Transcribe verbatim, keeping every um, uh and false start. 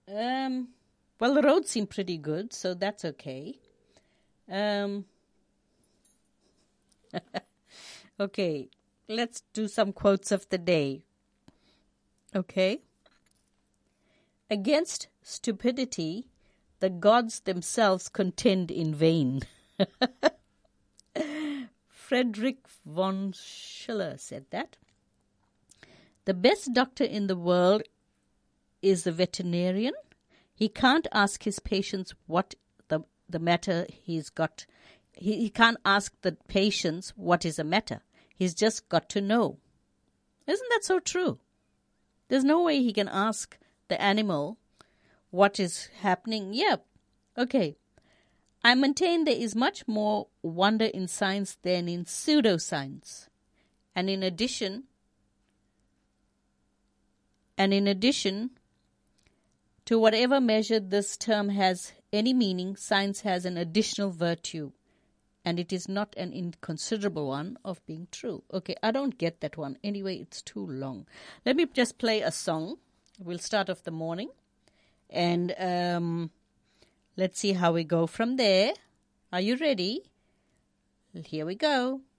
Um, well, the roads seem pretty good, so that's okay. Um, okay, let's do some quotes of the day. Okay. Against stupidity, the gods themselves contend in vain. Friedrich von Schiller said that. The best doctor in the world is the veterinarian. He can't ask his patients what the, the matter he's got. He, he can't ask the patients what is the matter. He's just got to know. Isn't that so true? There's no way he can ask the animal what is happening. Yeah. Okay. I maintain there is much more wonder in science than in pseudoscience. And in addition, and in addition to whatever measure this term has any meaning, science has an additional virtue. And it is not an inconsiderable one of being true. Okay, I don't get that one. Anyway, it's too long. Let me just play a song. We'll start off the morning. And um, let's see how we go from there. Are you ready? Here we go.